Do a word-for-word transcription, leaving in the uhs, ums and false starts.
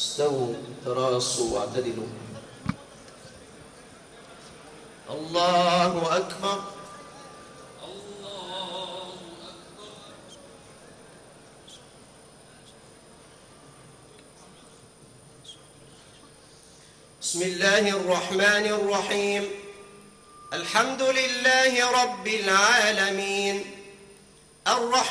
استووا تراصوا واعتدلوا. الله أكبر. الله أكبر. بسم الله الرحمن الرحيم. الحمد لله رب العالمين الرحمن